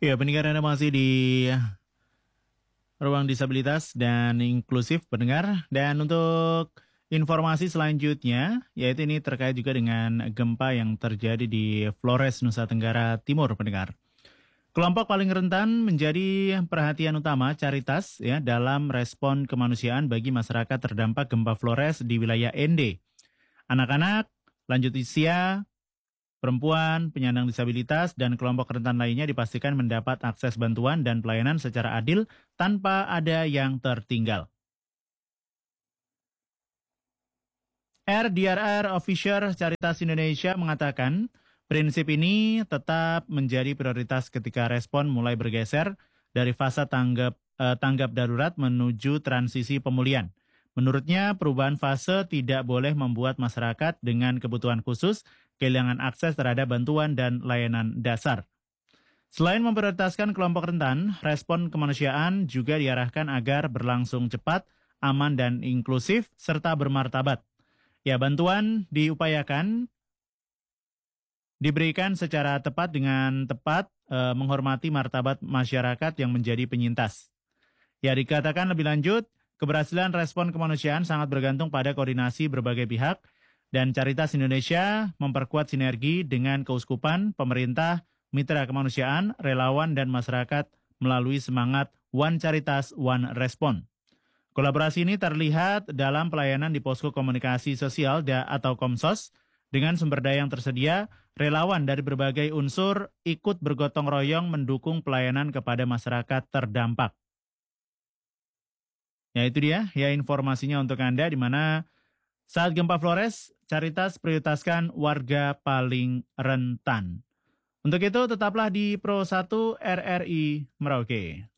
Ya, pendengar Anda masih di Ruang Disabilitas dan Inklusif pendengar. Dan untuk informasi selanjutnya, yaitu ini terkait juga dengan gempa yang terjadi di Flores, Nusa Tenggara Timur pendengar. Kelompok paling rentan menjadi perhatian utama Caritas ya dalam respon kemanusiaan bagi masyarakat terdampak gempa Flores di wilayah ND. Anak-anak, lanjut usia, perempuan, penyandang disabilitas, dan kelompok rentan lainnya dipastikan mendapat akses bantuan dan pelayanan secara adil tanpa ada yang tertinggal. RDRR Officer Caritas Indonesia mengatakan, prinsip ini tetap menjadi prioritas ketika respon mulai bergeser dari fase tanggap darurat menuju transisi pemulihan. Menurutnya, perubahan fase tidak boleh membuat masyarakat dengan kebutuhan khusus kehilangan akses terhadap bantuan dan layanan dasar. Selain memprioritaskan kelompok rentan, respon kemanusiaan juga diarahkan agar berlangsung cepat, aman dan inklusif, serta bermartabat. Ya, bantuan diupayakan diberikan secara tepat dengan menghormati martabat masyarakat yang menjadi penyintas. Ya, dikatakan lebih lanjut, keberhasilan respon kemanusiaan sangat bergantung pada koordinasi berbagai pihak dan Caritas Indonesia memperkuat sinergi dengan keuskupan, pemerintah, mitra kemanusiaan, relawan dan masyarakat melalui semangat One Caritas, One Respon. Kolaborasi ini terlihat dalam pelayanan di posko komunikasi sosial atau Komsos. Dengan sumber daya yang tersedia, relawan dari berbagai unsur ikut bergotong royong mendukung pelayanan kepada masyarakat terdampak. Ya, itu dia ya informasinya untuk Anda, di mana saat gempa Flores, Caritas prioritaskan warga paling rentan. Untuk itu tetaplah di Pro 1 RRI Merauke.